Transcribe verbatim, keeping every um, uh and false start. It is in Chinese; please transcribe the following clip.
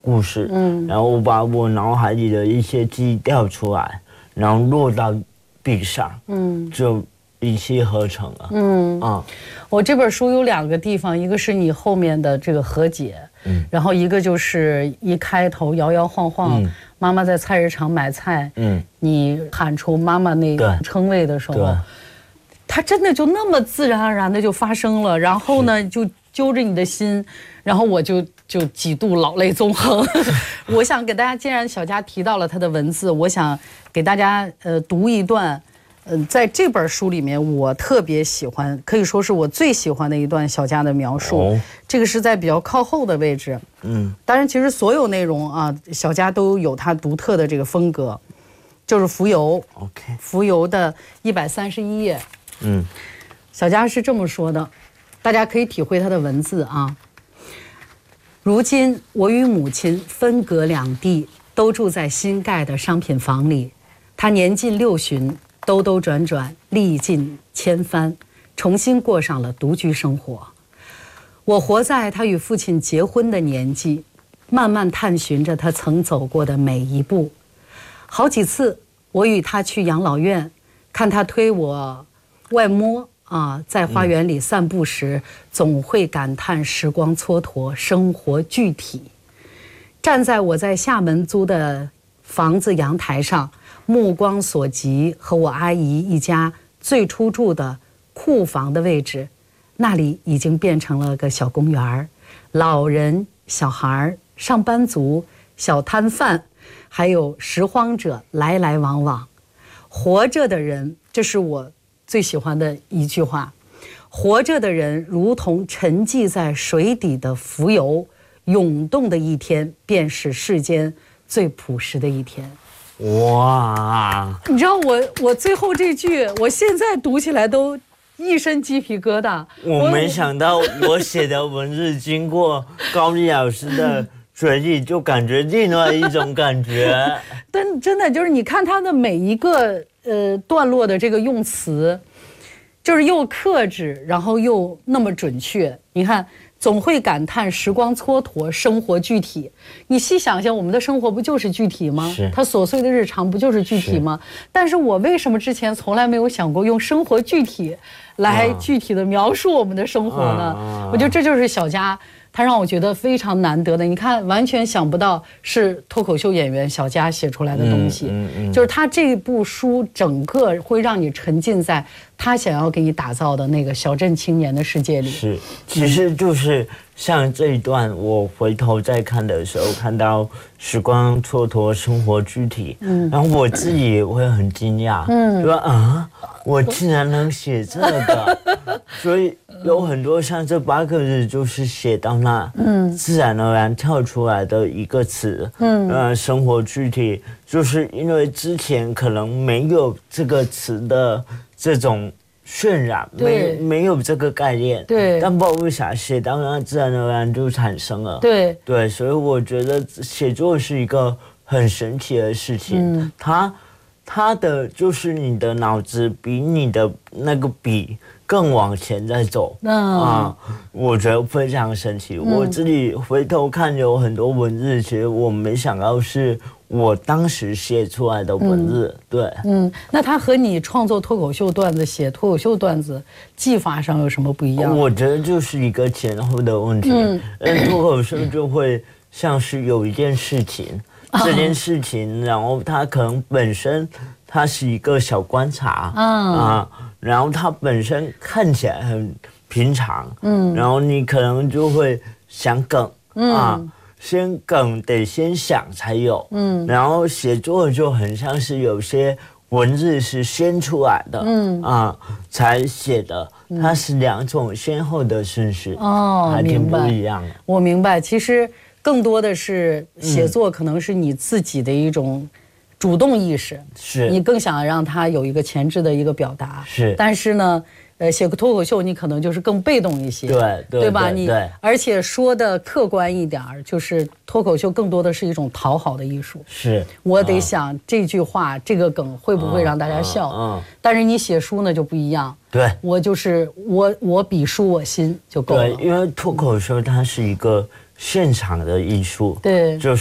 故事，嗯，然后我把我脑海里的一些记忆调出来，然后落到笔上，嗯，就一气呵成了，嗯啊。 我这本书有两个地方，一个是你后面的这个和解，嗯，然后一个就是一开头摇摇晃晃，嗯、妈妈在菜市场买菜，嗯，你喊出妈妈那个称谓的时候，它真的就那么自然而然的就发生了，然后呢就揪着你的心，然后我就就几度老泪纵横。我想给大家，既然小佳提到了他的文字，我想给大家呃读一段。嗯、呃，在这本书里面，我特别喜欢，可以说是我最喜欢的一段小佳的描述。哦、这个是在比较靠后的位置。嗯，当然，其实所有内容啊，小佳都有它独特的这个风格，就是浮游。OK， 浮游的一百三十一页。嗯，小佳是这么说的，大家可以体会他的文字啊。如今我与母亲分隔两地，都住在新盖的商品房里。她年近六旬。兜兜转转，历尽千帆，重新过上了独居生活。我活在他与父亲结婚的年纪，慢慢探寻着他曾走过的每一步。好几次，我与他去养老院，看他推我外摸啊，在花园里散步时，总会感叹时光蹉跎，生活具体。站在我在厦门租的房子阳台上，目光所及和我阿姨一家最初住的库房的位置，那里已经变成了个小公园，老人、小孩、上班族、小摊贩，还有拾荒者来来往往。活着的人，这是我最喜欢的一句话，活着的人如同沉寂在水底的浮游，涌动的一天便是世间最朴实的一天。哇！你知道我我最后这句，我现在读起来都一身鸡皮疙瘩。 我没想到我写的文字经过高丽老师的嘴里，就感觉另外一种感觉。 但真的就是你看他的每一个呃段落的这个用词，就是又克制，然后又那么准确。你看。总会感叹时光蹉跎，生活具体。你细想想，我们的生活不就是具体吗？是。它琐碎的日常不就是具体吗？但是我为什么之前从来没有想过用生活具体来具体的描述我们的生活呢？啊、我觉得这就是小佳，他让我觉得非常难得的。你看，完全想不到是脱口秀演员小佳写出来的东西，嗯嗯嗯、就是他这部书整个会让你沉浸在他想要给你打造的那个小镇青年的世界里。 是，其实就是像这一段，我回头再看的时候，看到时光蹉跎，生活具体，嗯，然后我自己也会很惊讶，嗯，说啊，我竟然能写这个，所以有很多像这八个字，就是写到那，嗯，自然而然跳出来的一个词，嗯，呃，生活具体，就是因为之前可能没有这个词的这种渲染，没没有这个概念，对，但不知道为啥写到那自然而然就产生了，对对，所以我觉得写作是一个很神奇的事情，嗯，它它的就是你的脑子比你的那个笔更往前在走，嗯、啊，我觉得非常神奇。嗯、我自己回头看有很多文字，其实我没想到是我当时写出来的文字，嗯、对，嗯， 那它和你创作脱口秀段子、写脱口秀段子技法上有什么不一样？ 我觉得就是一个前后的问题。嗯，脱口秀就会像是有一件事情，嗯、这件事情，然后它可能本身它是一个小观察，嗯啊，然后它本身看起来很平常，嗯，然后你可能就会想梗，嗯、啊。先梗得先想才有，嗯，然后写作就很像是有些文字是先出来的，嗯啊才写的，它是两种先后的顺序，哦，还挺不一样的。 我明白，其实更多的是写作可能是你自己的一种主动意识，是你更想让它有一个前置的一个表达，是，但是呢。呃，写个脱口秀，你可能就是更被动一些，对 对, 对吧？你而且说的客观一点儿，就是脱口秀更多的是一种讨好的艺术。是，我得想、嗯、这句话、这个梗会不会让大家笑？嗯，嗯但是你写书呢就不一样。对，我就是我我笔书我心就够了。 对，因为脱口秀它是一个现场的艺术， 对， 就